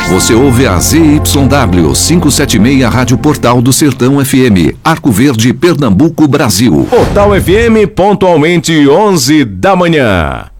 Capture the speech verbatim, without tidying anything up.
Você ouve a Z Y W quinhentos e setenta e seis Rádio Portal do Sertão F M, Arco Verde, Pernambuco, Brasil. Portal F M, pontualmente onze da manhã.